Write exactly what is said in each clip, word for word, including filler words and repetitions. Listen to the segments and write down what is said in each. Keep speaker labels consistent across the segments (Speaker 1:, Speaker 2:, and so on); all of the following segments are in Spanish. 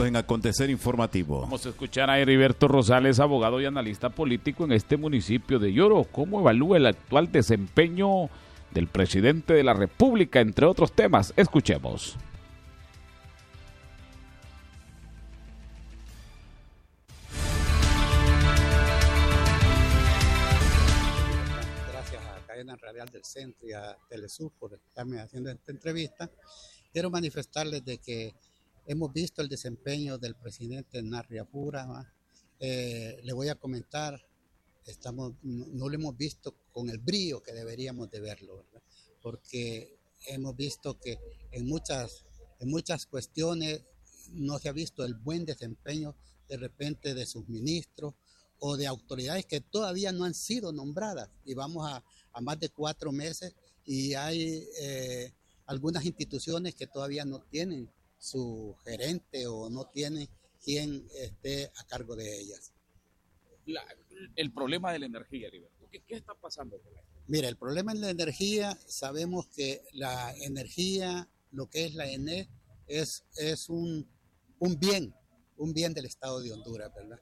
Speaker 1: minutos en Acontecer Informativo.
Speaker 2: Vamos a escuchar a Heriberto Rosales, abogado y analista político en este municipio de Yoro. ¿Cómo evalúa el actual desempeño del presidente de la República, entre otros temas? Escuchemos.
Speaker 3: Gracias a Cadena Radial del Centro y a Telesur por estarme haciendo esta entrevista. Quiero manifestarles de que hemos visto el desempeño del presidente Narri Apura. Eh, le voy a comentar, estamos, no, no lo hemos visto con el brillo que deberíamos de verlo, ¿verdad? Porque hemos visto que en muchas, en muchas cuestiones no se ha visto el buen desempeño de repente de sus ministros o de autoridades que todavía no han sido nombradas. Y vamos a, a más de cuatro meses y hay eh, algunas instituciones que todavía no tienen su gerente o no tienen quien esté a cargo de ellas.
Speaker 2: La, el problema de la energía, Heriberto, ¿qué, qué está pasando con esto?
Speaker 3: Mira, el problema en la energía, sabemos que la energía, lo que es la E N E, es, es un, un bien, un bien del Estado de Honduras, ¿verdad?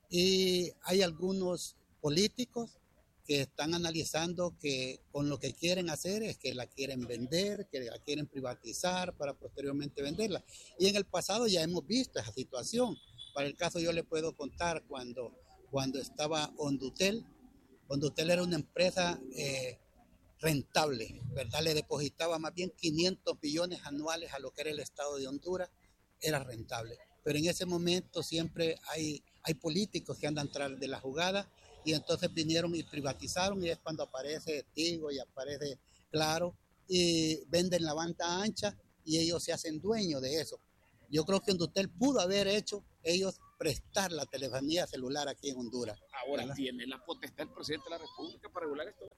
Speaker 3: Y hay algunos políticos que están analizando que con lo que quieren hacer es que la quieren vender, que la quieren privatizar para posteriormente venderla. Y en el pasado ya hemos visto esa situación. Para el caso yo le puedo contar cuando, cuando estaba Hondutel. Hondutel era una empresa eh, rentable, ¿verdad? Le depositaba más bien quinientos millones anuales a lo que era el Estado de Honduras, era rentable. Pero en ese momento siempre hay, hay políticos que andan tras de la jugada y entonces vinieron y privatizaron y es cuando aparece Tigo y aparece Claro y venden la banda ancha y ellos se hacen dueños de eso. Yo creo que Hondutel pudo haber hecho ellos prestar la telefonía celular aquí en Honduras.
Speaker 2: Ahora,
Speaker 3: ¿verdad?
Speaker 2: ¿tiene la potestad el presidente de la República para regular esto?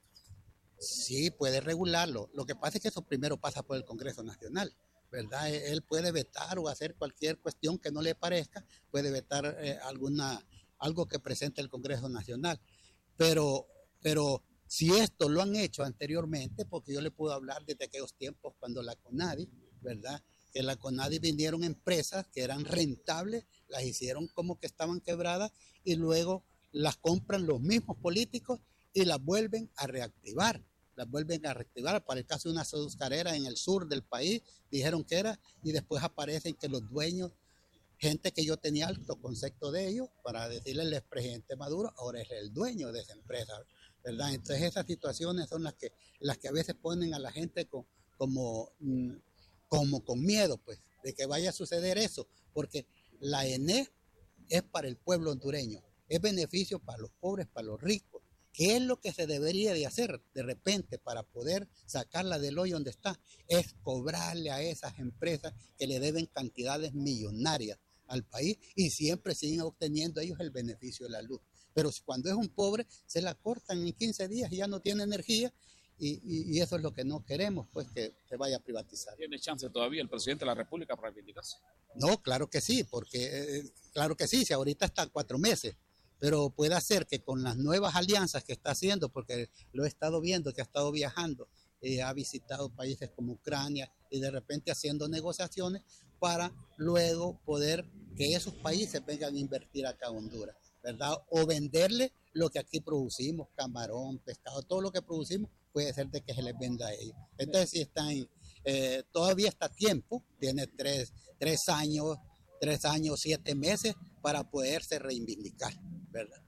Speaker 3: Sí, puede regularlo. Lo que pasa es que eso primero pasa por el Congreso Nacional, ¿verdad? Él puede vetar o hacer cualquier cuestión que no le parezca, puede vetar eh, alguna, algo que presente el Congreso Nacional. Pero, pero si esto lo han hecho anteriormente, porque yo le puedo hablar desde aquellos tiempos cuando la CONADI, ¿verdad? Que la CONADI vinieron empresas que eran rentables, las hicieron como que estaban quebradas y luego las compran los mismos políticos y las vuelven a reactivar, las vuelven a reactivar. Para el caso de una azucarera en el sur del país, dijeron que era, y después aparecen que los dueños, gente que yo tenía alto concepto de ellos, para decirle al expresidente Maduro, ahora es el dueño de esa empresa, ¿verdad? Entonces esas situaciones son las que, las que a veces ponen a la gente con, como... Mmm, como con miedo, pues, de que vaya a suceder eso, porque la E N E es para el pueblo hondureño, es beneficio para los pobres, para los ricos. ¿Qué es lo que se debería de hacer de repente para poder sacarla del hoyo donde está? Es cobrarle a esas empresas que le deben cantidades millonarias al país y siempre siguen obteniendo ellos el beneficio de la luz. Pero cuando es un pobre, se la cortan en quince días y ya no tiene energía. Y, y, y eso es lo que no queremos, pues, que se vaya a privatizar.
Speaker 2: ¿Tiene chance todavía el presidente de la República para reivindicarse?
Speaker 3: No, claro que sí, porque, eh, claro que sí, si ahorita está cuatro meses, pero puede ser que con las nuevas alianzas que está haciendo, porque lo he estado viendo, que ha estado viajando, eh, ha visitado países como Ucrania y de repente haciendo negociaciones para luego poder que esos países vengan a invertir acá a Honduras, ¿verdad? O venderle lo que aquí producimos, camarón, pescado, todo lo que producimos, puede ser de que se les venda a ellos. Entonces, si están, eh, todavía está a tiempo, tiene tres, tres años, tres años, siete meses para poderse reivindicar, ¿verdad?